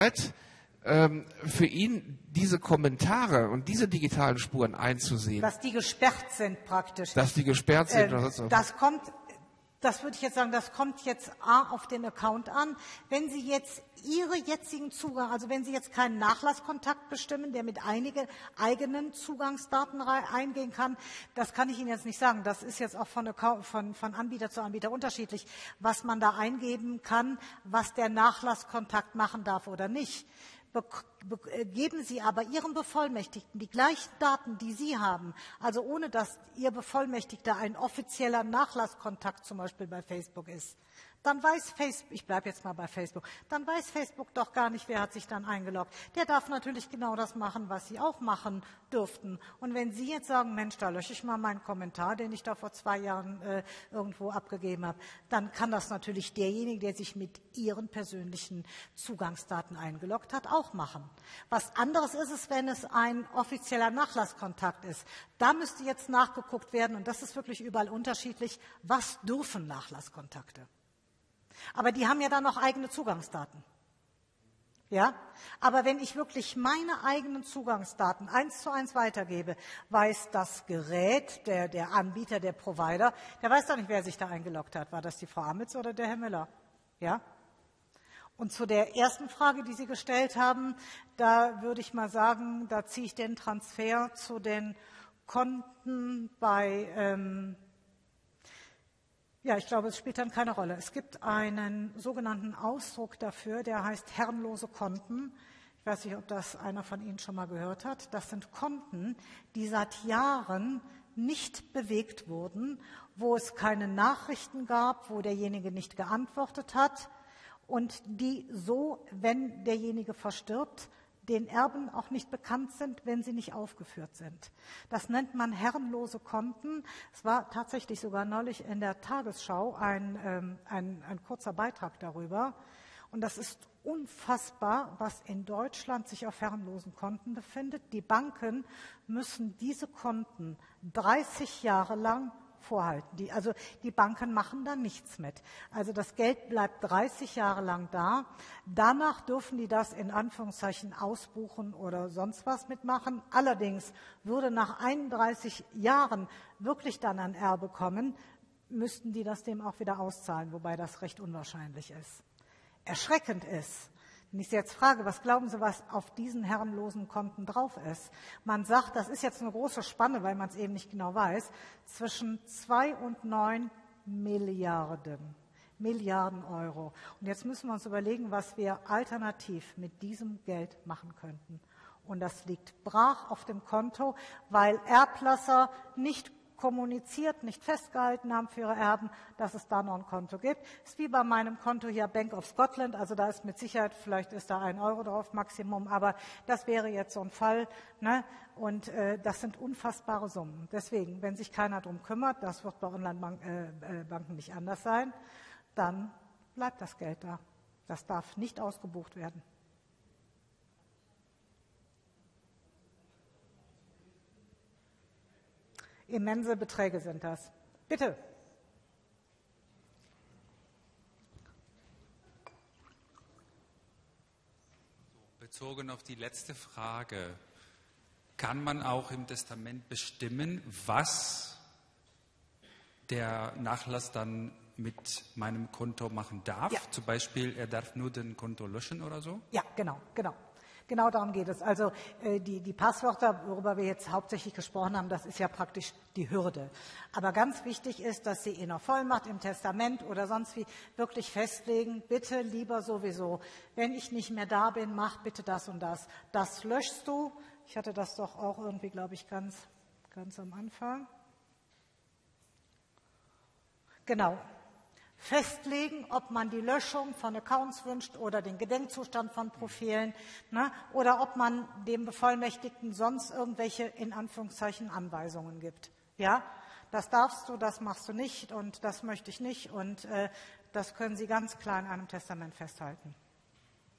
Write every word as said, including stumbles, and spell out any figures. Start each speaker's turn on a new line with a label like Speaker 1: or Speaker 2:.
Speaker 1: ähm, für ihn diese Kommentare und diese digitalen Spuren einzusehen.
Speaker 2: Dass die gesperrt sind praktisch.
Speaker 1: Dass die gesperrt sind.
Speaker 2: Äh,
Speaker 1: oder so.
Speaker 2: Das kommt, das würde ich jetzt sagen, das kommt jetzt A auf den Account an. Wenn Sie jetzt Ihre jetzigen Zugang, also wenn Sie jetzt keinen Nachlasskontakt bestimmen, der mit einigen eigenen Zugangsdaten eingehen kann, das kann ich Ihnen jetzt nicht sagen. Das ist jetzt auch von, von, von Anbieter zu Anbieter unterschiedlich, was man da eingeben kann, was der Nachlasskontakt machen darf oder nicht. Geben Sie aber Ihrem Bevollmächtigten die gleichen Daten, die Sie haben, also ohne dass Ihr Bevollmächtigter ein offizieller Nachlasskontakt zum Beispiel bei Facebook ist, dann weiß Facebook, ich bleibe jetzt mal bei Facebook, dann weiß Facebook doch gar nicht, wer hat sich dann eingeloggt. Der darf natürlich genau das machen, was Sie auch machen dürften. Und wenn Sie jetzt sagen, Mensch, da lösche ich mal meinen Kommentar, den ich da vor zwei Jahren äh, irgendwo abgegeben habe, dann kann das natürlich derjenige, der sich mit Ihren persönlichen Zugangsdaten eingeloggt hat, auch machen. Was anderes ist es, wenn es ein offizieller Nachlasskontakt ist. Da müsste jetzt nachgeguckt werden, und das ist wirklich überall unterschiedlich, was dürfen Nachlasskontakte? Aber die haben ja dann noch eigene Zugangsdaten. Ja? Aber wenn ich wirklich meine eigenen Zugangsdaten eins zu eins weitergebe, weiß das Gerät, der, der Anbieter, der Provider, der weiß doch nicht, wer sich da eingeloggt hat. War das die Frau Amitz oder der Herr Müller? Ja? Und zu der ersten Frage, die Sie gestellt haben, da würde ich mal sagen, da ziehe ich den Transfer zu den Konten bei ähm, Ja, ich glaube, es spielt dann keine Rolle. Es gibt einen sogenannten Ausdruck dafür, der heißt herrenlose Konten. Ich weiß nicht, ob das einer von Ihnen schon mal gehört hat. Das sind Konten, die seit Jahren nicht bewegt wurden, wo es keine Nachrichten gab, wo derjenige nicht geantwortet hat und die so, wenn derjenige verstirbt, den Erben auch nicht bekannt sind, wenn sie nicht aufgeführt sind. Das nennt man herrenlose Konten. Es war tatsächlich sogar neulich in der Tagesschau ein, ähm, ein, ein kurzer Beitrag darüber. Und das ist unfassbar, was in Deutschland sich auf herrenlosen Konten befindet. Die Banken müssen diese Konten dreißig Jahre lang vorhalten. Die, also die Banken machen da nichts mit. Also das Geld bleibt dreißig Jahre lang da. Danach dürfen die das in Anführungszeichen ausbuchen oder sonst was mitmachen. Allerdings würde nach einunddreißig Jahren wirklich dann ein Erbe kommen, müssten die das dem auch wieder auszahlen, wobei das recht unwahrscheinlich ist. Erschreckend ist, wenn ich Sie jetzt frage, was glauben Sie, was auf diesen herrenlosen Konten drauf ist? Man sagt, das ist jetzt eine große Spanne, weil man es eben nicht genau weiß, zwischen zwei und neun Milliarden. Milliarden Euro. Und jetzt müssen wir uns überlegen, was wir alternativ mit diesem Geld machen könnten. Und das liegt brach auf dem Konto, weil Erblasser nicht kommuniziert, nicht festgehalten haben für ihre Erben, dass es da noch ein Konto gibt. Das ist wie bei meinem Konto hier Bank of Scotland, also da ist mit Sicherheit, vielleicht ist da ein Euro drauf, Maximum, aber das wäre jetzt so ein Fall, ne? Und äh, das sind unfassbare Summen. Deswegen, wenn sich keiner drum kümmert, das wird bei Online-Banken nicht anders sein, dann bleibt das Geld da. Das darf nicht ausgebucht werden. Immense Beträge sind das. Bitte.
Speaker 3: Bezogen auf die letzte Frage, kann man auch im Testament bestimmen, was der Nachlass dann mit meinem Konto machen darf?
Speaker 2: Ja.
Speaker 3: Zum Beispiel, er darf nur den Konto löschen oder so?
Speaker 2: Ja, genau, genau. Genau darum geht es. Also äh, die, die Passwörter, worüber wir jetzt hauptsächlich gesprochen haben, das ist ja praktisch die Hürde. Aber ganz wichtig ist, dass Sie in der Vollmacht, im Testament oder sonst wie wirklich festlegen, bitte lieber sowieso, wenn ich nicht mehr da bin, mach bitte das und das. Das löschst du. Ich hatte das doch auch irgendwie, glaube ich, ganz, ganz am Anfang. Genau. Festlegen, ob man die Löschung von Accounts wünscht oder den Gedenkzustand von Profilen, ne, oder ob man dem Bevollmächtigten sonst irgendwelche, in Anführungszeichen, Anweisungen gibt. Ja, das darfst du, das machst du nicht und das möchte ich nicht und äh, das können Sie ganz klar in einem Testament festhalten.